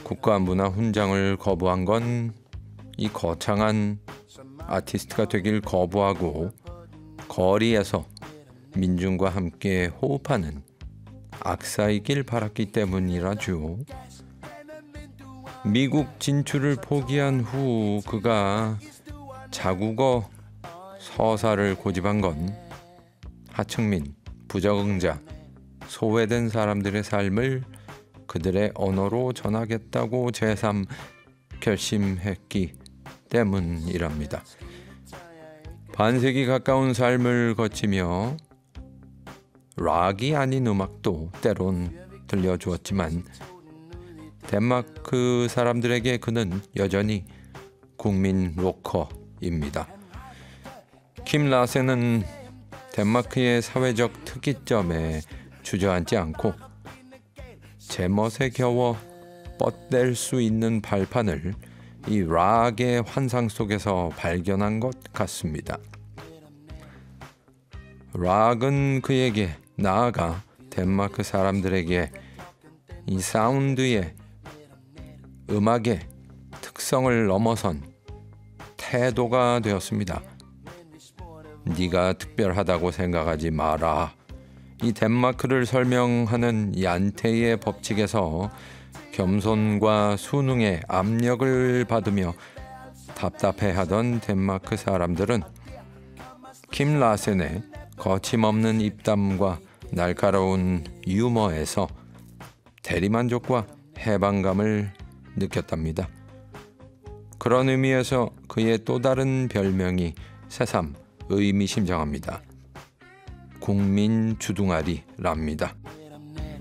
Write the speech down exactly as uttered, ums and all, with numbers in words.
국가문화 훈장을 거부한 건 이 거창한 아티스트가 되길 거부하고 거리에서 민중과 함께 호흡하는 악사이길 바랐기 때문이라죠. 미국 진출을 포기한 후 그가 자국어 서사를 고집한 건 하층민, 부적응자, 소외된 사람들의 삶을 그들의 언어로 전하겠다고 제삼 결심했기 때문이랍니다. 반세기 가까운 삶을 거치며 락이 아닌 음악도 때론 들려주었지만 덴마크 사람들에게 그는 여전히 국민 로커입니다. 킴 라센은 덴마크의 사회적 특이점에 주저앉지 않고 제멋에 겨워 뻗댈 수 있는 발판을 이 락의 환상 속에서 발견한 것 같습니다. 락은 그에게 나아가 덴마크 사람들에게 이 사운드의 음악의 특성을 넘어선 태도가 되었습니다. 네가 특별하다고 생각하지 마라. 이 덴마크를 설명하는 얀테의 법칙에서 겸손과 순응의 압력을 받으며 답답해하던 덴마크 사람들은 킴 라센의 거침없는 입담과 날카로운 유머에서 대리만족과 해방감을 느꼈답니다. 그런 의미에서 그의 또 다른 별명이 새삼 의미심장합니다. 국민 주둥아리랍니다.